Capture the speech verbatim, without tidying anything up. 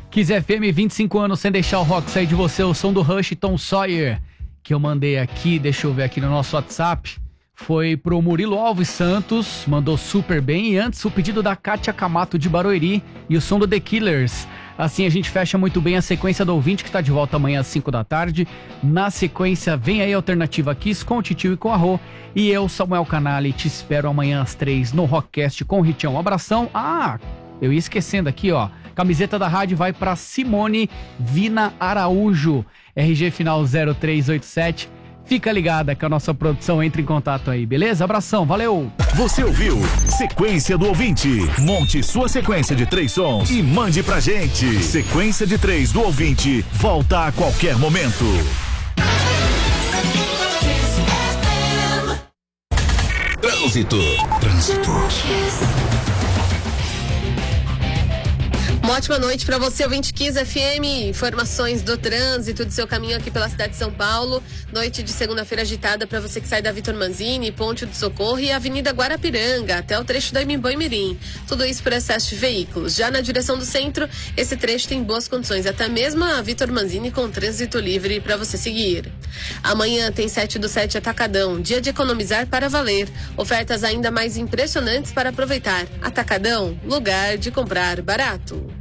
Kiss F M, vinte e cinco anos sem deixar o rock sair de você. O som do Rush, Tom Sawyer, que eu mandei aqui, deixa eu ver aqui no nosso WhatsApp, foi pro Murilo Alves Santos, mandou super bem. E antes o pedido da Kátia Camato de Barueri e o som do The Killers. Assim a gente fecha muito bem a sequência do ouvinte, que está de volta amanhã às cinco da tarde. Na sequência vem aí a Alternativa Kiss com o Titio e com a Rô. E eu, Samuel Canali, te espero amanhã às três no Rockcast com o Ritchão. Um abração. Ah, eu ia esquecendo aqui, ó. Camiseta da rádio vai para Simone Vina Araújo, R G final zero três oito sete. Fica ligada que a nossa produção entra em contato aí, beleza? Abração, valeu! Você ouviu Sequência do Ouvinte. Monte sua sequência de três sons e mande pra gente. Sequência de três do Ouvinte volta a qualquer momento. Trânsito. Trânsito. Uma ótima noite para você, ouvinte Kiss F M. Informações do trânsito do seu caminho aqui pela cidade de São Paulo. Noite de segunda-feira agitada para você que sai da Vitor Manzini, Ponte do Socorro e Avenida Guarapiranga, até o trecho da Imiboi-Mirim. Tudo isso por excesso de veículos. Já na direção do centro, esse trecho tem boas condições, até mesmo a Vitor Manzini com trânsito livre para você seguir. Amanhã tem sete do sete Atacadão, dia de economizar para valer. Ofertas ainda mais impressionantes para aproveitar. Atacadão, lugar de comprar barato.